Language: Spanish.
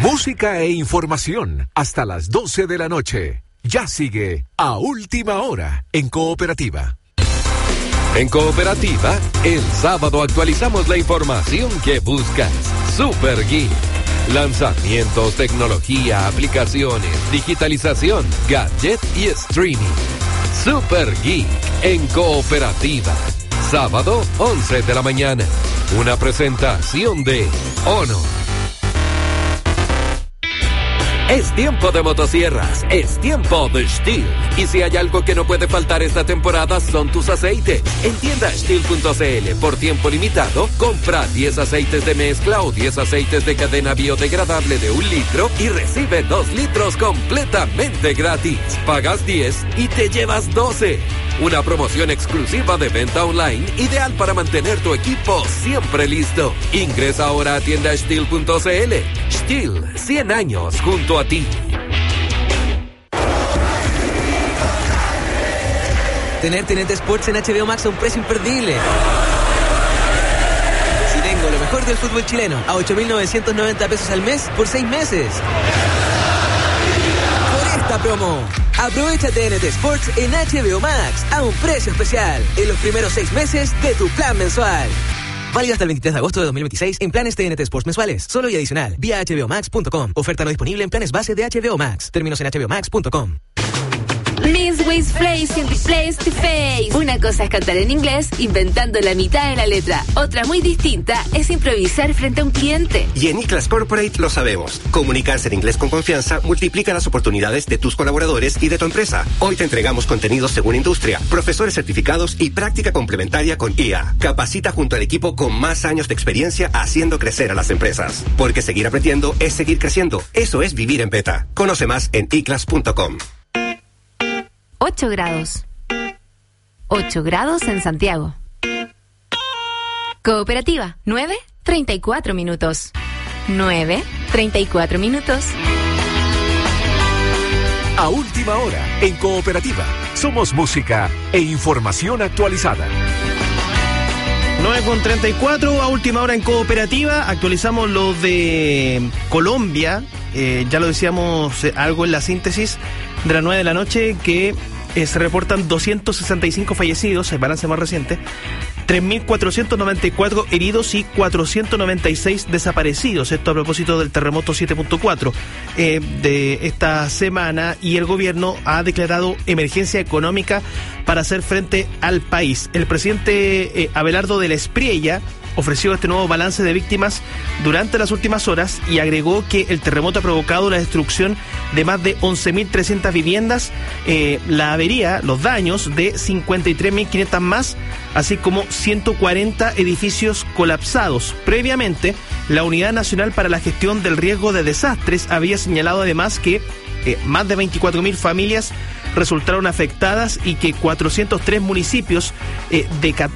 Música e información hasta las 12 de la noche. Ya sigue A Última Hora en Cooperativa. En Cooperativa, el sábado actualizamos la información que buscas. Super Geek. Lanzamientos, tecnología, aplicaciones, digitalización, gadget y streaming. Super Geek en Cooperativa. Sábado, 11 de la mañana. Una presentación de Honor. Es tiempo de motosierras, es tiempo de Stihl. Y si hay algo que no puede faltar esta temporada son tus aceites. En tienda Stihl.cl, por tiempo limitado, compra 10 aceites de mezcla o 10 aceites de cadena biodegradable de 1 litro y recibe 2 litros completamente gratis. Pagas 10 y te llevas 12. Una promoción exclusiva de venta online, ideal para mantener tu equipo siempre listo. Ingresa ahora a tienda Stihl.cl. Stihl, 100 años junto a ti. Tener TNT Sports en HBO Max a un precio imperdible. Si tengo lo mejor del fútbol chileno a 8.990 pesos al mes por 6 meses. Por esta promo, aprovecha TNT Sports en HBO Max a un precio especial en los primeros 6 meses de tu plan mensual. Válido hasta el 23 de agosto de 2026 en planes TNT Sports mensuales. Solo y adicional. Vía hbomax.com. Oferta no disponible en planes base de HBO Max. Términos en hbomax.com. Miss Ways Place to Face. Una cosa es cantar en inglés, inventando la mitad de la letra. Otra muy distinta es improvisar frente a un cliente. Y en iClass Corporate lo sabemos. Comunicarse en inglés con confianza multiplica las oportunidades de tus colaboradores y de tu empresa. Hoy te entregamos contenidos según industria, profesores certificados y práctica complementaria con IA. Capacita junto al equipo con más años de experiencia haciendo crecer a las empresas. Porque seguir aprendiendo es seguir creciendo. Eso es vivir en beta. Conoce más en iclass.com. 8 grados. 8 grados en Santiago. Cooperativa, 9:34 minutos. 9:34 minutos. A Última Hora en Cooperativa. Somos música e información actualizada. 9:34, a Última Hora en Cooperativa. Actualizamos lo de Colombia. Ya lo decíamos algo en la síntesis de las 9 de la noche, que se reportan 265 fallecidos, el balance más reciente, 3.494 heridos y 496 desaparecidos. Esto a propósito del terremoto 7.4 de esta semana, y el gobierno ha declarado emergencia económica para hacer frente al país. El presidente Abelardo de la Espriella ofreció este nuevo balance de víctimas durante las últimas horas y agregó que el terremoto ha provocado la destrucción de más de 11.300 viviendas, la avería, los daños de 53.500 más, así como 140 edificios colapsados. Previamente, la Unidad Nacional para la Gestión del Riesgo de Desastres había señalado además que más de 24.000 familias resultaron afectadas y que 403 municipios de